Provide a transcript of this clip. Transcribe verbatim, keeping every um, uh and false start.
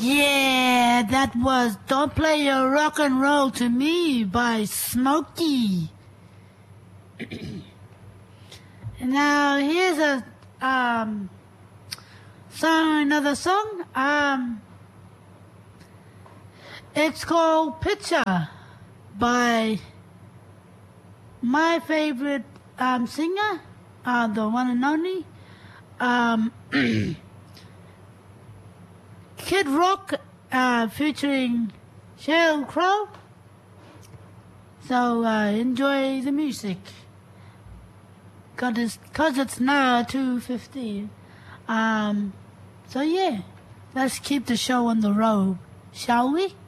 Yeah, that was Don't Play Your Rock and Roll to Me by Smokey. And now here's a um song, another song. Um, it's called Picture by my favorite um singer, uh, the one and only um. Kid Rock uh, featuring Sheryl Crow. So uh, enjoy the music. Cause it's, cause it's now two fifteen. Um, so yeah, let's keep the show on the road, shall we?